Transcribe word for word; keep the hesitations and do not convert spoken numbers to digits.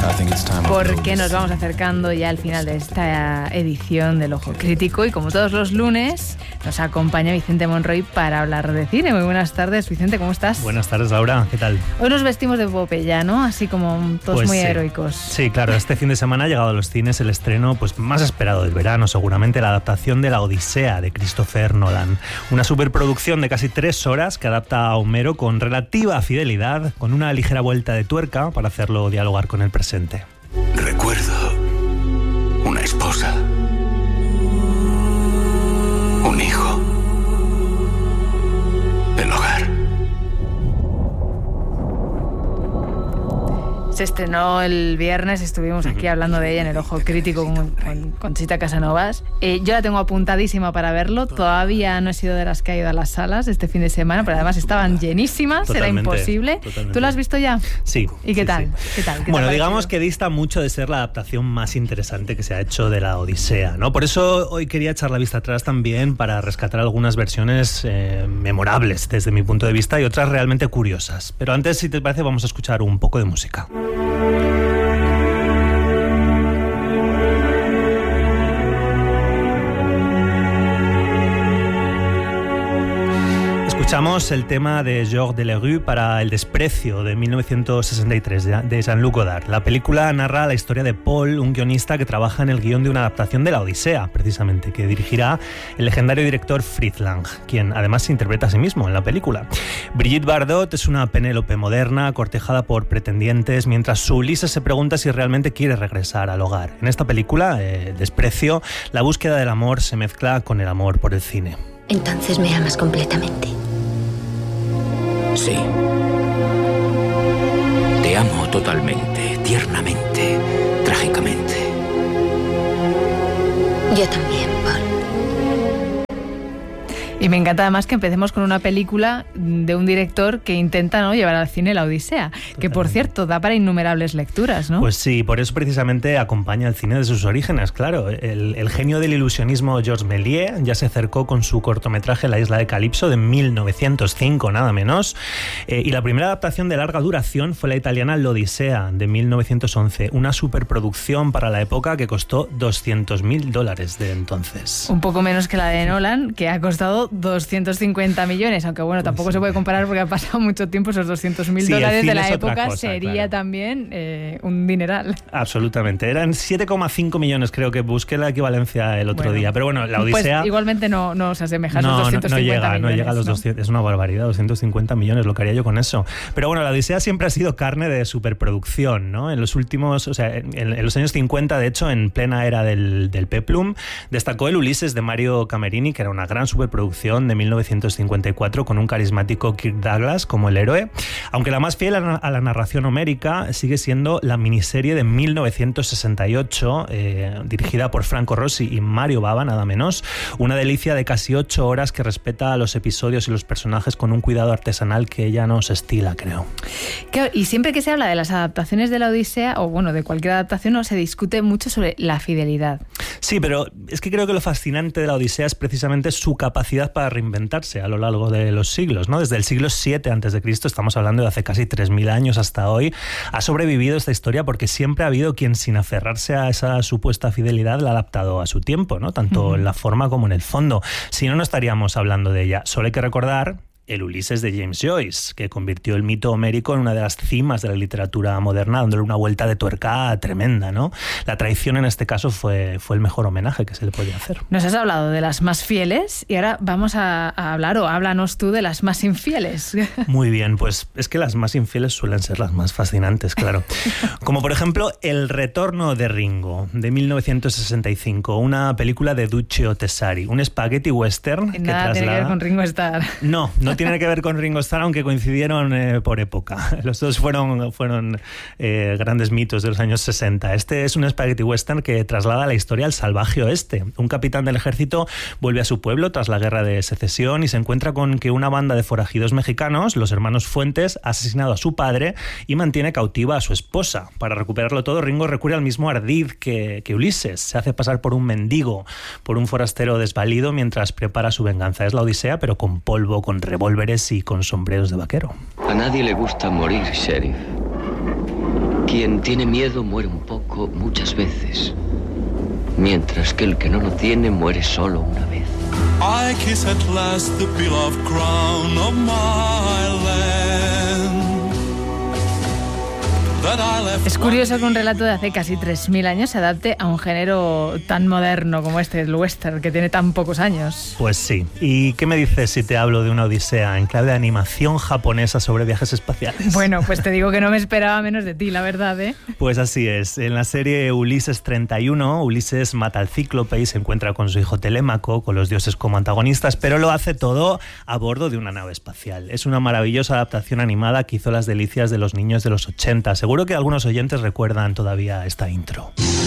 Porque nos vamos acercando ya al final de esta edición del Ojo Crítico y como todos los lunes nos acompaña Vicente Monroy para hablar de cine. Muy buenas tardes, Vicente, ¿cómo estás? Buenas tardes, Laura, ¿qué tal? Hoy nos vestimos de epopeya, ¿no? Así como todos pues muy sí. heroicos. Sí, claro, este fin de semana ha llegado a los cines el estreno pues más esperado del verano, seguramente la adaptación de La Odisea de Christopher Nolan. Una superproducción de casi tres horas que adapta a Homero con relativa fidelidad, con una ligera vuelta de tuerca para hacerlo dialogar con el presente. Recuerdo una esposa, un hijo, el hogar. Se estrenó el viernes, estuvimos aquí hablando de ella en el Ojo Crítico con, con Conchita Casanovas. Eh, yo la tengo apuntadísima para verlo, todavía no he sido de las que ha ido a las salas este fin de semana, pero además estaban llenísimas, Totalmente, era imposible. totalmente. ¿Tú la has visto ya? Sí. ¿Y qué sí, tal? sí. ¿Qué tal? ¿Qué bueno, te ha digamos parecido? que dista mucho de ser la adaptación más interesante que se ha hecho de La Odisea, ¿no? Por eso hoy quería echar la vista atrás también para rescatar algunas versiones eh, memorables desde mi punto de vista y otras realmente curiosas. Pero antes, si te parece, vamos a escuchar un poco de música. Escuchamos el tema de Georges Delerue para El desprecio de mil novecientos sesenta y tres de Jean-Luc Godard. La película narra la historia de Paul, un guionista que trabaja en el guión de una adaptación de La Odisea, precisamente, que dirigirá el legendario director Fritz Lang, quien además se interpreta a sí mismo en la película. Brigitte Bardot es una Penélope moderna, cortejada por pretendientes, mientras su Ulises se pregunta si realmente quiere regresar al hogar. En esta película, eh, El desprecio, la búsqueda del amor se mezcla con el amor por el cine. Entonces me amas completamente. Sí. Te amo totalmente, tiernamente, trágicamente. Yo también, Paul. Y me encanta además que empecemos con una película de un director que intenta, ¿no?, llevar al cine La Odisea, que por cierto da para innumerables lecturas, ¿no? Pues sí, por eso precisamente acompaña el cine de sus orígenes, claro. El, el genio del ilusionismo Georges Méliès ya se acercó con su cortometraje La isla de Calipso de mil novecientos cinco, nada menos. Eh, y la primera adaptación de larga duración fue la italiana La Odisea de mil novecientos once, una superproducción para la época que costó doscientos mil dólares de entonces. Un poco menos que la de Nolan, que ha costado doscientos cincuenta millones, aunque bueno, tampoco pues sí. se puede comparar porque ha pasado mucho tiempo. Esos doscientos mil sí, dólares de la época cosa, sería claro. también eh, un dineral. Absolutamente, eran siete coma cinco millones, creo que busqué la equivalencia el otro bueno, día, pero bueno, La Odisea... Pues igualmente no, no se asemeja a no, esos doscientos cincuenta no, no llega, millones. No llega a los ¿no? doscientos, es una barbaridad, doscientos cincuenta millones, lo que haría yo con eso. Pero bueno, La Odisea siempre ha sido carne de superproducción, ¿no? En los últimos, o sea, en, en los años cincuenta, de hecho, en plena era del, del peplum, destacó el Ulises de Mario Camerini, que era una gran superproducción de mil novecientos cincuenta y cuatro con un carismático Kirk Douglas como el héroe, aunque la más fiel a la narración homérica sigue siendo la miniserie de mil novecientos sesenta y ocho, eh, dirigida por Franco Rossi y Mario Bava, nada menos, una delicia de casi ocho horas que respeta a los episodios y los personajes con un cuidado artesanal que ella nos estila, creo. Claro, y siempre que se habla de las adaptaciones de La Odisea, o bueno, de cualquier adaptación, no se discute mucho sobre la fidelidad. Sí, pero es que creo que lo fascinante de La Odisea es precisamente su capacidad para reinventarse a lo largo de los siglos, ¿no? Desde el siglo siete antes de Cristo, estamos hablando de hace casi tres mil años hasta hoy, ha sobrevivido esta historia porque siempre ha habido quien, sin aferrarse a esa supuesta fidelidad, la ha adaptado a su tiempo, ¿no? Tanto uh-huh. en la forma como en el fondo. Si no, no estaríamos hablando de ella. Solo hay que recordar el Ulises de James Joyce, que convirtió el mito homérico en una de las cimas de la literatura moderna, dándole una vuelta de tuerca tremenda, ¿no? La traición en este caso fue, fue el mejor homenaje que se le podía hacer. Nos has hablado de las más fieles y ahora vamos a, a hablar, o háblanos tú, de las más infieles. Muy bien, pues es que las más infieles suelen ser las más fascinantes, claro. Como por ejemplo El retorno de Ringo, de mil novecientos sesenta y cinco, una película de Duccio Tesari, un spaghetti western Nada que traslada... tiene que ver con Ringo Starr. No, no tiene que ver con Ringo Starr, aunque coincidieron eh, por época. Los dos fueron, fueron eh, grandes mitos de los años sesenta. Este es un spaghetti western que traslada la historia al salvaje oeste. Un capitán del ejército vuelve a su pueblo tras la guerra de secesión y se encuentra con que una banda de forajidos mexicanos, los hermanos Fuentes, ha asesinado a su padre y mantiene cautiva a su esposa. Para recuperarlo todo, Ringo recurre al mismo ardid que, que Ulises. Se hace pasar por un mendigo, por un forastero desvalido, mientras prepara su venganza. Es la Odisea, pero con polvo, con revólveres y con sombreros de vaquero. A nadie le gusta morir, sheriff. Quien tiene miedo muere un poco muchas veces, mientras que el que no lo tiene muere solo una vez. I kiss at last the beloved crown of my land. Es curioso que un relato de hace casi tres mil años se adapte a un género tan moderno como este, el western, que tiene tan pocos años. Pues sí. ¿Y qué me dices si te hablo de una odisea en clave de animación japonesa sobre viajes espaciales? Bueno, pues te digo que no me esperaba menos de ti, la verdad, ¿eh? Pues así es. En la serie Ulises treinta y uno, Ulises mata al cíclope y se encuentra con su hijo Telémaco, con los dioses como antagonistas, pero lo hace todo a bordo de una nave espacial. Es una maravillosa adaptación animada que hizo las delicias de los niños de los ochenta. Seguro que algunos oyentes recuerdan todavía esta intro.